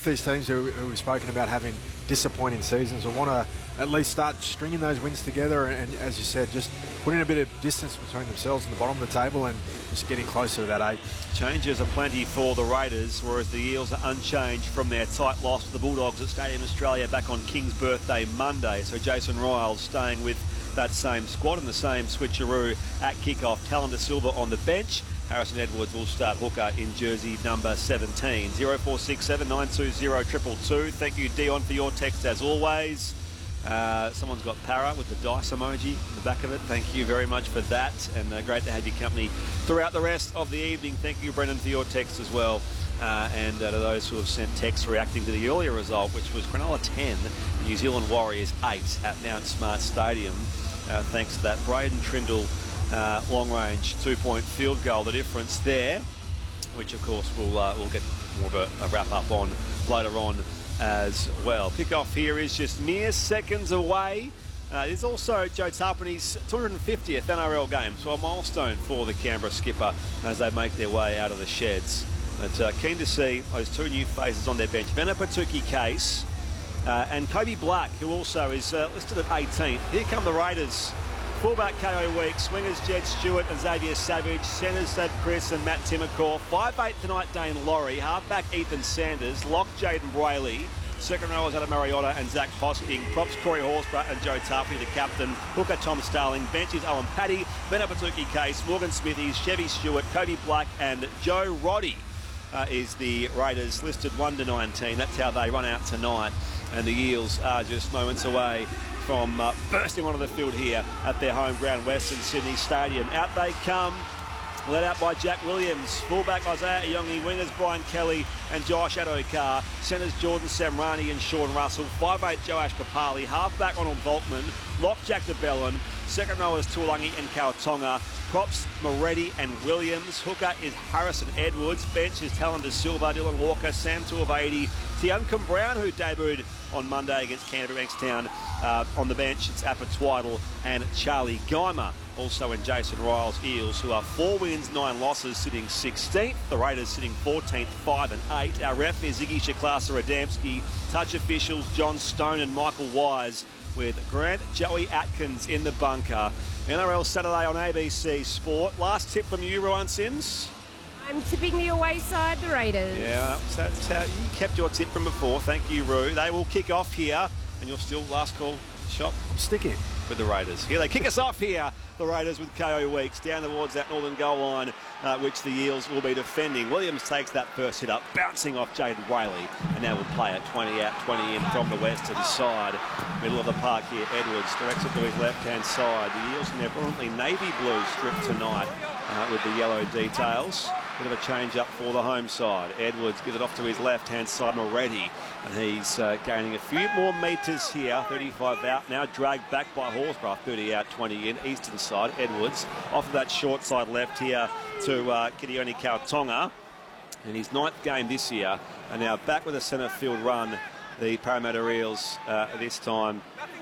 these teams who we've spoken about having disappointing seasons will want to at least start stringing those wins together and, as you said, just putting a bit of distance between themselves and the bottom of the table and just getting closer to that 8. Changes are plenty for the Raiders, whereas the Eels are unchanged from their tight loss to the Bulldogs at Stadium Australia back on King's birthday Monday. So Jason Ryles staying with that same squad and the same switcheroo at kick-off. Talon De Silva on the bench. Harrison Edwards will start hooker in jersey number 17. 0467 920 222. Thank you, Dion, for your text as always. Someone's got para with the dice emoji in the back of it. Thank you very much for that, and great to have your company throughout the rest of the evening. Thank you, Brendan, for your text as well. And to those who have sent texts reacting to the earlier result, which was Cronulla 10, New Zealand Warriors 8 at Mount Smart Stadium. Thanks to that Braden Trindle long-range 2-point field goal, the difference there, which of course we'll get more of a wrap-up on later on as well. Kick-off here is just mere seconds away. It's also Joe Tarpany's 250th NRL game, so a milestone for the Canberra skipper as they make their way out of the sheds. But keen to see those two new faces on their bench, Venapatuki Case and Kobe Black, who also is listed at 18th. Here come the Raiders. Fullback KO Weeks, swingers Jed Stewart and Xavier Savage, centres Thad Chris and Matt Timmercore, 5'8" tonight Dane Laurie, halfback Ethan Sanders, lock Jaden Brayley, second rowers Adam Mariota and Zach Hosking, props Corey Horsburgh and Joe Tarpley, the captain, hooker Tom Starling, benches Owen Paddy, Venapatuki Case, Morgan Smithies, Chevy Stewart, Kobe Black and Joe Roddy is the Raiders listed 1 to 19. That's how they run out tonight, and the Eels are just moments away from bursting onto the field here at their home ground, Western Sydney Stadium. Out they come, led out by Jack Williams, fullback Isaiah Iongi, wingers Brian Kelly and Josh Adokar, centres Jordan Samrani and Sean Russell, 5'8" Joash Papali, halfback Ronald Volkman, lock Jack DeBellin, second rowers Tuolangi and Kautonga, props Moretti and Williams, hooker is Harrison Edwards, bench is Talon De Silva, Dylan Walker, Sam Tuivasa, Tiancum Brown, who debuted on Monday against Canterbury Bankstown. On the bench, it's Appa Twiddle and Charlie Geimer. Also in Jason Ryles' Eels, who are 4 wins, 9 losses, sitting 16th. The Raiders sitting 14th, 5 and 8. Our ref is Ziggy Shaklasa Adamski. Touch officials John Stone and Michael Wise, with Grant Joey Atkins in the bunker. NRL Saturday on ABC Sport. Last tip from you, Rowan Sims. I'm tipping the away side, the Raiders. Yeah, that's how you kept your tip from before. Thank you, Roo. They will kick off here, and you're still last call shot. I'm sticking with the Raiders. Here they kick us off here, the Raiders with KO Weeks down towards that northern goal line, which the Eels will be defending. Williams takes that first hit up, bouncing off Jaden Brayley, and now will play it 20 out, 20 in from the west to the side. Middle of the park here, Edwards directs it to his left-hand side. The Eels in their brilliantly navy blue strip tonight with the yellow details. Bit of a change up for the home side. Edwards gives it off to his left-hand side already, and he's gaining a few more metres here. 35 out, now dragged back by Horsburgh. 30 out, 20 in, eastern side. Edwards off of that short side left here to Kitione Kautonga. In his 9th game this year, and now back with a centre field run. The Parramatta Eels this time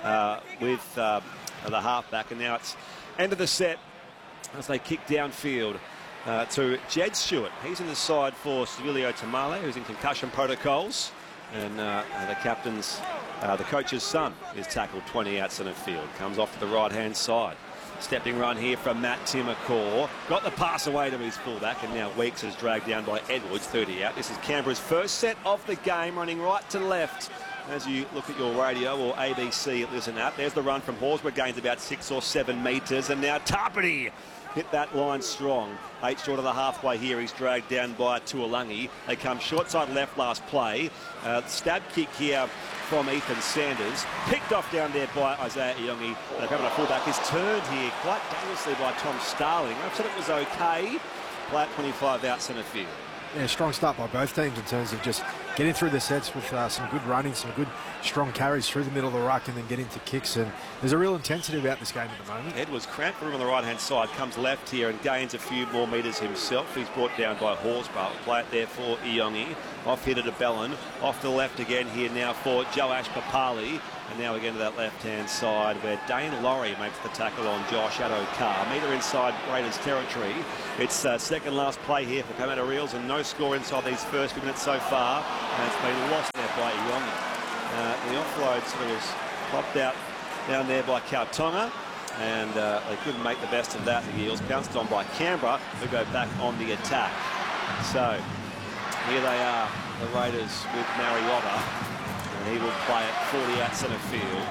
with the halfback, and now it's end of the set as they kick downfield to Jed Stewart. He's in the side for Civilio Tamale, who's in concussion protocols, and the captain's, the coach's son is tackled 20 out centre field. Comes off to the right-hand side. Stepping run here from Matt Timmercore. Got the pass away to his fullback, and now Weeks is dragged down by Edwards, 30 out. This is Canberra's first set of the game, running right to left. As you look at your radio or ABC listen app, there's the run from Horsburgh, gains about 6 or 7 metres, and now Tarpany hit that line strong. 8 short of the halfway here. He's dragged down by Tuolangi. They come short side left last play. Stab kick here from Ethan Sanders. Picked off down there by Isaiah Iongi. The Parramatta fullback is turned here quite dangerously by Tom Starling. I've said it was okay. Play at 25 out centre field. Yeah, strong start by both teams in terms of just getting through the sets with some good running, some good strong carries through the middle of the ruck and then get into kicks. And there's a real intensity about this game at the moment. Edwards cramped for him on the right-hand side, comes left here and gains a few more metres himself. He's brought down by Horsburgh. Play it there for Iongi. Off here to de Belin. Off to the left again here now for Joash Papali. And now again to that left-hand side where Dane Laurie makes the tackle on Josh Addo-Carr. Metre inside Raiders territory. It's second last play here for Parramatta Eels and no score inside these first few minutes so far. And it's been lost there by Iongi. The offload sort of was popped out down there by Kautonga. And they couldn't make the best of that. The Eels bounced on by Canberra, who go back on the attack. So here they are, the Raiders with Mariota. And he will play at 40 out centre field.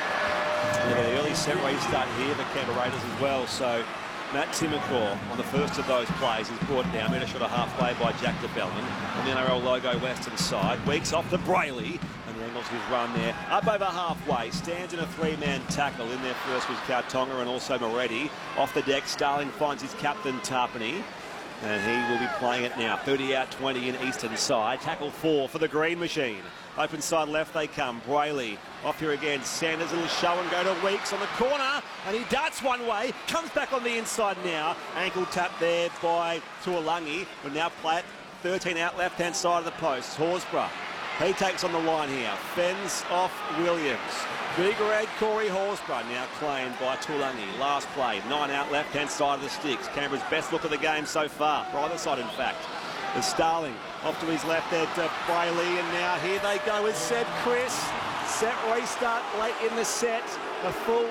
And an early set restart here for Canberra Raiders as well. So Matt Timokor on the first of those plays is brought down, metre short of halfway by Jack de Belin. On the NRL logo western side, Weeks off to Brayley. And the angles his run there up over halfway. Stands in a three-man tackle. In there first was Kautonga and also Moretti. Off the deck, Starling finds his captain Tarpany. And he will be playing it now. 30 out 20 in eastern side. Tackle 4 for the Green Machine. Open side left they come. Brayley off here again. Sanders, a little show and go to Weeks on the corner. And he darts one way. Comes back on the inside now. Ankle tap there by Tuolangi. Will now play it 13 out left-hand side of the post. Horsburgh. He takes on the line here. Fends off Williams. Big red Corey Horsburgh now claimed by Tuolangi. Last play, 9 out left-hand side of the sticks. Canberra's best look of the game so far. For either side, in fact. There's Starling off to his left there to Brayley. And now here they go with Seb Chris. Set restart late in the set. A full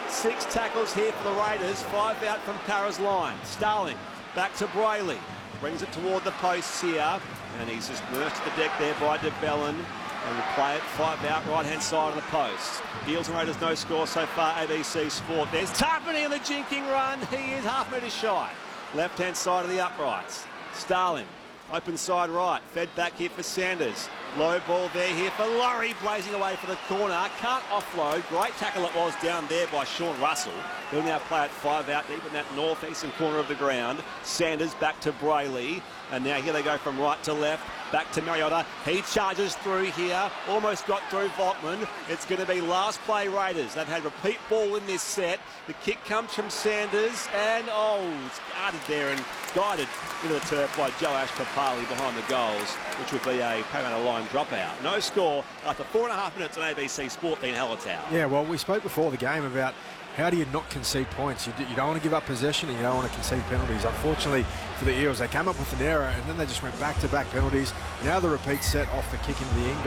6 tackles here for the Raiders. 5 out from Para's line. Starling back to Brayley. Brings it toward the posts here. And he's just nursed to the deck there by de Belin. And will play it 5 out right-hand side of the post. Eels and Raiders no score so far, ABC Sport. There's Tarpany on the jinking run. He is half metre shy. Left-hand side of the uprights. Starling, open side right. Fed back here for Sanders. Low ball there here for Laurie, blazing away for the corner. Can't offload. Great tackle it was down there by Sean Russell. He'll now play it 5 out deep in that northeastern corner of the ground. Sanders back to Brayley. And now here they go from right to left. Back to Mariota. He charges through here. Almost got through Volkman. It's going to be last play Raiders. They've had repeat ball in this set. The kick comes from Sanders. And, it's guarded there and guided into the turf by Joash Papali behind the goals, which would be a Parramatta line dropout. No score after 4.5 minutes on ABC Sport, Dean Hallertau. Yeah, well, we spoke before the game about how do you not concede points? You don't want to give up possession and you don't want to concede penalties. Unfortunately for the Eels, they came up with an error and then they just went back-to-back penalties. Now the repeat set off the kick into the in